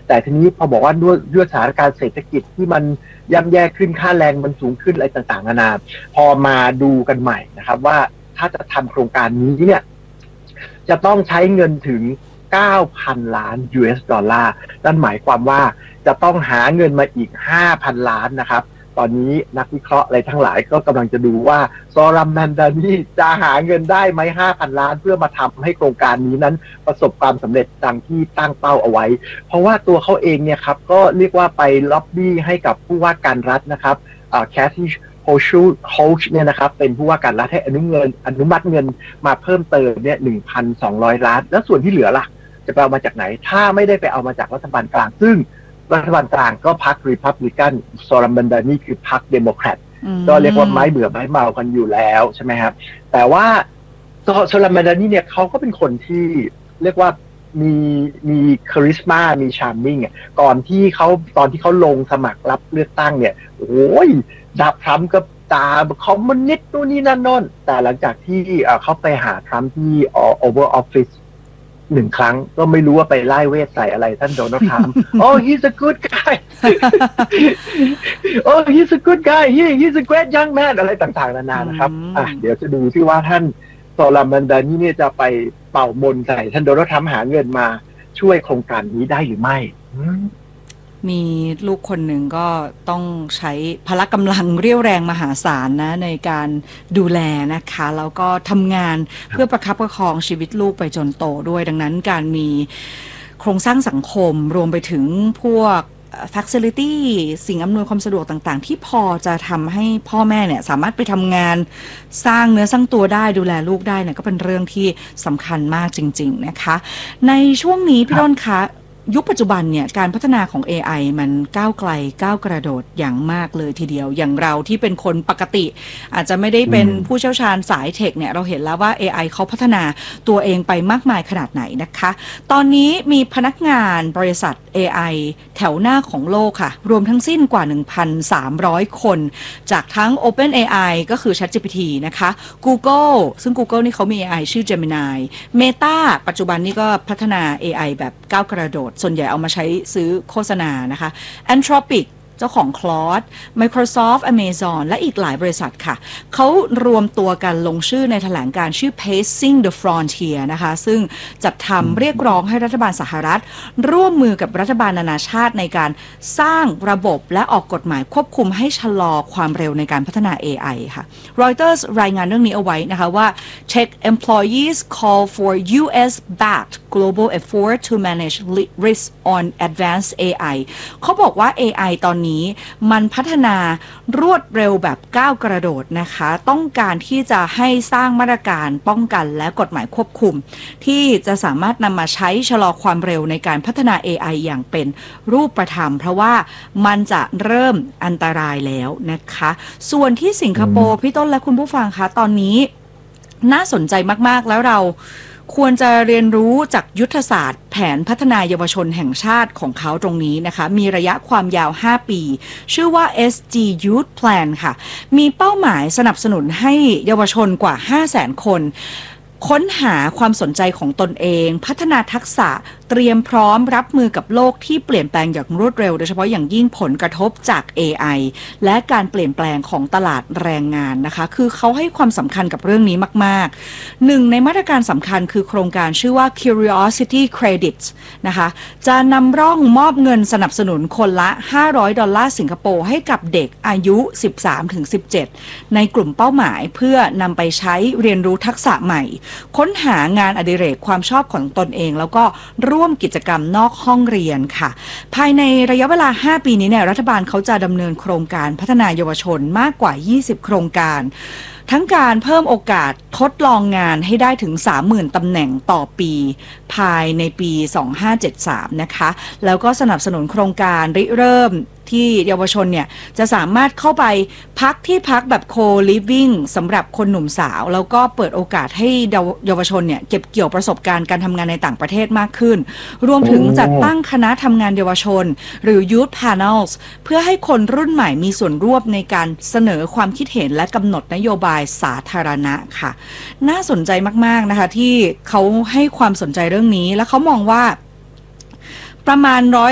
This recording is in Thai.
แต่ทีนี้พอบอกว่าด้วยสถานการณ์เศรษฐกิจที่มันย่ำแย่ขึ้นค่าแรงมันสูงขึ้นอะไรต่างๆนานาพอมาดูกันใหม่นะครับว่าถ้าจะทำโครงการนี้เนี่ยจะต้องใช้เงินถึง 9,000 ล้าน US ดอลลาร์นั่นหมายความว่าจะต้องหาเงินมาอีก 5,000 ล้านนะครับตอนนี้นักวิเคราะห์อะไรทั้งหลายก็กำลังจะดูว่าซอรัม แมนดานีจะหาเงินได้ไหม 5,000 ล้านเพื่อมาทำให้โครงการนี้นั้นประสบความสำเร็จดังที่ตั้งเป้าเอาไว้เพราะว่าตัวเขาเองเนี่ยครับก็เรียกว่าไปล็อบบี้ให้กับผู้ว่าการรัฐนะครับแคทตี้โฮชเนี่ยนะครับเป็นผู้ว่าการรัฐให้อนุมัติเงินมาเพิ่มเติมเนี่ย 1,200 ล้านแล้วส่วนที่เหลือล่ะจะไปเอามาจากไหนถ้าไม่ได้ไปเอามาจากรัฐบาลกลางซึ่งรัฐบาลกลางก็พรรครีพับลิกันซอรัม แมนดานีคือพรรคเดโมแครตก็เรียกว่าไม้เบื่อไม้เมากันอยู่แล้วใช่ไหมครับแต่ว่าซอรัม แมนดานีเนี่ยเขาก็เป็นคนที่เรียกว่ามีคาริสมามีชาร์มมิ่งตอนที่เขาลงสมัครรับเลือกตั้งเนี่ยโอ้ยดับทรัมป์ก็ตาคอมมิวนิสต์นู่นนี่นั่นโน่นแต่หลังจากที่เขาไปหาทรัมป์ที่Oval Office 1 ครั้งก็ไม่รู้ว่าไปไล่เวทใส่อะไรท่านโดนัลด์ทรัมป์Oh he's a good guy Oh he's a good guy he's a great young man อะไรต่างๆนานานะครับเดี๋ยวจะดูที่ว่าท่านซอรัม แมนดานีเนี่ยจะไปเป่ามนใส่ท่านโดนัลด์ทรัมป์หาเงินมาช่วยโครงการนี้ได้หรือไม่มีลูกคนหนึ่งก็ต้องใช้พละกำลังเรี่ยวแรงมหาศาลนะในการดูแลนะคะแล้วก็ทำงานเพื่อประคับประคองชีวิตลูกไปจนโตด้วยดังนั้นการมีโครงสร้างสังคมรวมไปถึงพวกfacility สิ่งอำนวยความสะดวกต่างๆที่พอจะทำให้พ่อแม่เนี่ยสามารถไปทำงานสร้างเนื้อสร้างตัวได้ดูแลลูกได้เนี่ยก็เป็นเรื่องที่สำคัญมากจริงๆนะคะในช่วงนี้พี่ต้นคะยุคปัจจุบันเนี่ยการพัฒนาของ AI มันก้าวไกลก้าวกระโดดอย่างมากเลยทีเดียวอย่างเราที่เป็นคนปกติอาจจะไม่ได้เป็นผู้เชี่ยวชาญสายเทคเนี่ยเราเห็นแล้วว่า AI เขาพัฒนาตัวเองไปมากมายขนาดไหนนะคะตอนนี้มีพนักงานบริษัท AI แถวหน้าของโลกค่ะรวมทั้งสิ้นกว่า 1,300 คนจากทั้ง OpenAI ก็คือ ChatGPT นะคะ Google ซึ่ง Google นี่เขามี AI ชื่อ Gemini Meta ปัจจุบันนี้ก็พัฒนา AI แบบก้าวกระโดดส่วนใหญ่เอามาใช้ซื้อโฆษณานะคะ Anthropic เจ้าของ Claude Microsoft Amazon และอีกหลายบริษัทค่ะเขารวมตัวกันลงชื่อในแถลงการชื่อ Pacing the Frontier นะคะซึ่งจัดทำเรียกร้องให้รัฐบาลสหรัฐร่วมมือกับรัฐบาลนานาชาติในการสร้างระบบและออกกฎหมายควบคุมให้ชะลอความเร็วในการพัฒนา AI ค่ะ Reuters รายงานเรื่องนี้เอาไว้นะคะว่า Tech employees call for US-backed global effort to manage risk on advanced AI เขาบอกว่า AI ตอนนี้มันพัฒนารวดเร็วแบบก้าวกระโดดนะคะต้องการที่จะให้สร้างมาตรการป้องกันและกฎหมายควบคุมที่จะสามารถนำมาใช้ชะลอความเร็วในการพัฒนา AI อย่างเป็นรูปธรรมเพราะว่ามันจะเริ่มอันตรายแล้วนะคะส่วนที่สิงคโปร์พี่ต้นและคุณผู้ฟังคะตอนนี้น่าสนใจมากๆแล้วเราควรจะเรียนรู้จากยุทธศาสตร์แผนพัฒนาเยาวชนแห่งชาติของเขาตรงนี้นะคะมีระยะความยาว5ปีชื่อว่า SG Youth Plan ค่ะมีเป้าหมายสนับสนุนให้เยาวชนกว่า 500,000 คนค้นหาความสนใจของตนเองพัฒนาทักษะเตรียมพร้อมรับมือกับโลกที่เปลี่ยนแปลงอย่างรวดเร็วโดยเฉพาะอย่างยิ่งผลกระทบจาก AI และการเปลี่ยนแปลงของตลาดแรงงานนะคะคือเขาให้ความสำคัญกับเรื่องนี้มากๆหนึ่งในมาตรการสำคัญคือโครงการชื่อว่า Curiosity Credits นะคะจะนำร่องมอบเงินสนับสนุนคนละ$500สิงคโปร์ให้กับเด็กอายุ 13-17 ในกลุ่มเป้าหมายเพื่อนำไปใช้เรียนรู้ทักษะใหม่ค้นหางานอดิเรกความชอบของตนเองแล้วก็ร่วมกิจกรรมนอกห้องเรียนค่ะภายในระยะเวลา5ปีนี้เนี่ยรัฐบาลเขาจะดำเนินโครงการพัฒนาเยาวชนมากกว่า20โครงการทั้งการเพิ่มโอกาสทดลองงานให้ได้ถึง 30,000 ตำแหน่งต่อปีภายในปี2573นะคะแล้วก็สนับสนุนโครงการริเริ่มที่เยาวชนเนี่ยจะสามารถเข้าไปพักที่พักแบบ co-living สำหรับคนหนุ่มสาวแล้วก็เปิดโอกาสให้เยาวชนเนี่ยเก็บเกี่ยวประสบการณ์การทำงานในต่างประเทศมากขึ้นรวมถึงจัดตั้งคณะทำงานเยาวชนหรือ Youth Panels เพื่อให้คนรุ่นใหม่มีส่วนร่วมในการเสนอความคิดเห็นและกำหนดนโยบายสาธารณะค่ะน่าสนใจมากๆนะคะที่เขาให้ความสนใจเรื่องนี้และเขามองว่าประมาณ